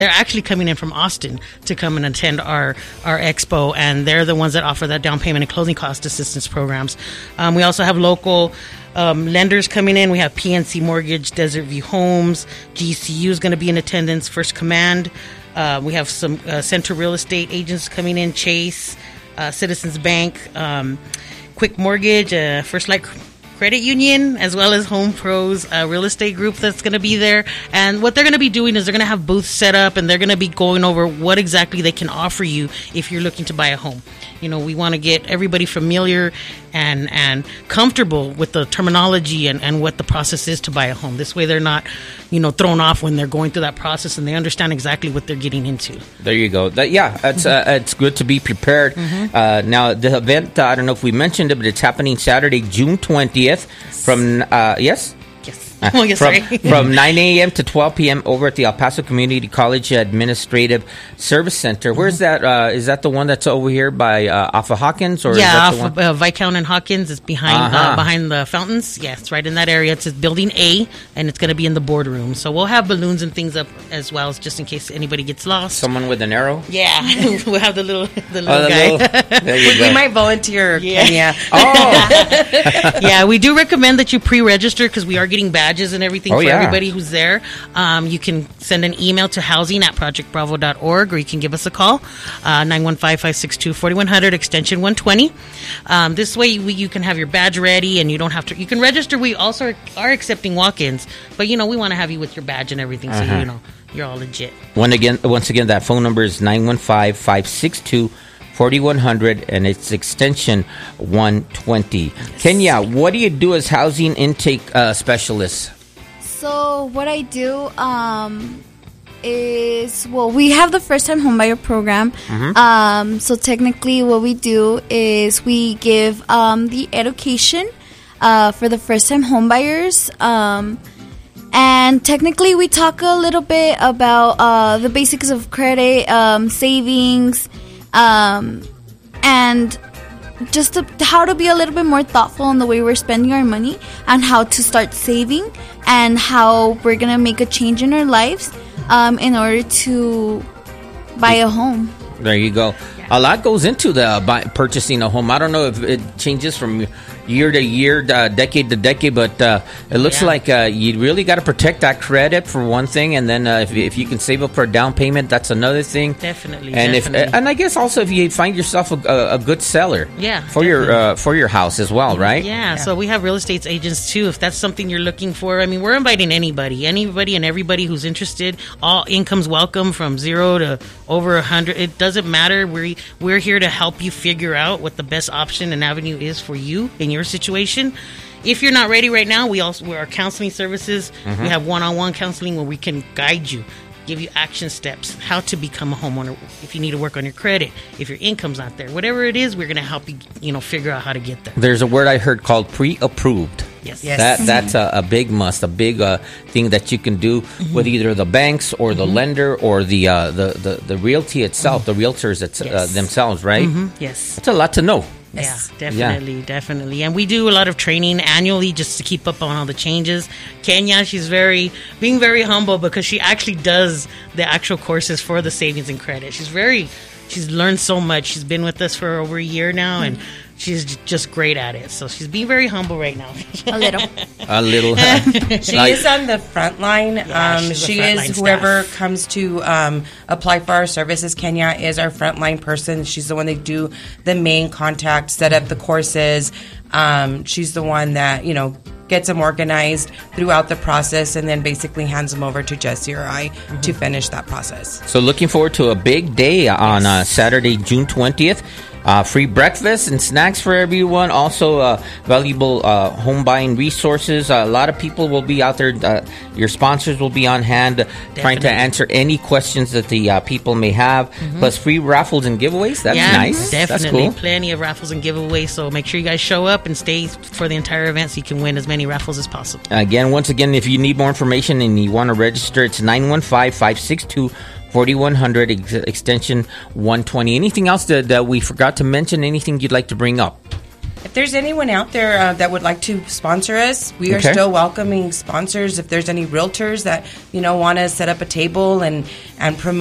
They're actually coming in from Austin to come and attend our expo, and they're the ones that offer that down payment and closing cost assistance programs. We also have local lenders coming in. We have PNC Mortgage, Desert View Homes, GCU is going to be in attendance, First Command. We have some Center Real Estate agents coming in, Chase, Citizens Bank, Quick Mortgage, First Light Credit Union, as well as Home Pros real estate group that's going to be there. And what they're going to be doing is they're going to have booths set up, and they're going to be going over what exactly they can offer you if you're looking to buy a home. You know, we want to get everybody familiar and comfortable with the terminology and what the process is to buy a home. This way they're not, thrown off when they're going through that process, and they understand exactly what they're getting into. There you go. It's good to be prepared. Mm-hmm. Now, the event, I don't know if we mentioned it, but it's happening Saturday, June 20th from, yes? Yes. From 9 a.m. to 12 p.m. over at the El Paso Community College Administrative Service Center. Where's that? Is that the one that's over here by off of Hawkins? Or yeah, is that off of Viscount and Hawkins. It's behind the fountains. Yeah, it's right in that area. It's Building A, and it's going to be in the boardroom. So we'll have balloons and things up as well, just in case anybody gets lost. Someone with an arrow? Yeah, we'll have the little guy. There you go. We might volunteer, Kenya. Oh! Yeah, we do recommend that you pre-register because we are getting badges and everything for everybody who's there. You can send an email to housing@projectbravo.org, or you can give us a call, 915-562-4100, extension 120. This way you can have your badge ready, and you don't have to. You can register. We also are accepting walk-ins, but we want to have you with your badge and everything, so you're all legit. Once again, that phone number is 915-562-4100, and it's extension 120. Yes. Kenya, what do you do as housing intake specialist? So what I do is, we have the first-time homebuyer program. Mm-hmm. So technically what we do is we give the education for the first-time homebuyers. And technically we talk a little bit about the basics of credit, savings, and just how to be a little bit more thoughtful in the way we're spending our money, and how to start saving, and how we're going to make a change in our lives in order to buy a home. There you go. Yeah. A lot goes into purchasing a home. I don't know if it changes from year to year, decade to decade, but it looks like you really got to protect that credit for one thing, and then if you can save up for a down payment, that's another thing. Definitely. And I guess also if you find yourself a good seller, for your house as well, right? Yeah. So we have real estate agents too. If that's something you're looking for, I mean, we're inviting anybody and everybody who's interested. All incomes welcome, from 0 to over 100. It doesn't matter. We're here to help you figure out what the best option and avenue is for you in your situation. If you're not ready right now, we are counseling services. Mm-hmm. We have one-on-one counseling where we can guide you, give you action steps, how to become a homeowner. If you need to work on your credit, if your income's not there, whatever it is, we're going to help you, figure out how to get there. There's a word I heard called pre-approved. Yes. That's a big must, a big thing that you can do with either the banks or the lender or the realty itself, the realtors themselves, right? Yes. That's a lot to know. Yes. Yeah, definitely. And we do a lot of training annually just to keep up on all the changes. Kenya, she's being very humble because she actually does the actual courses for the savings and credit. She's learned so much. She's been with us for over a year now, and she's just great at it. So she's being very humble right now. A little. She is on the front line. She is whoever comes to apply for our services. Kenya is our frontline person. She's the one that do the main contact, set up the courses. She's the one that, gets them organized throughout the process, and then basically hands them over to Jesse or I to finish that process. So looking forward to a big day on Saturday, June 20th. Free breakfast and snacks for everyone. Also, valuable home buying resources. A lot of people will be out there. Your sponsors will be on hand trying to answer any questions that the people may have. Plus, free raffles and giveaways. That's nice. Definitely. That's cool. Plenty of raffles and giveaways. So make sure you guys show up and stay for the entire event so you can win as many raffles as possible. Once again, if you need more information and you want to register, it's 915-562-4100, extension 120. Anything else that we forgot to mention? Anything you'd like to bring up? If there's anyone out there that would like to sponsor us, we are still welcoming sponsors. If there's any realtors that want to set up a table and promote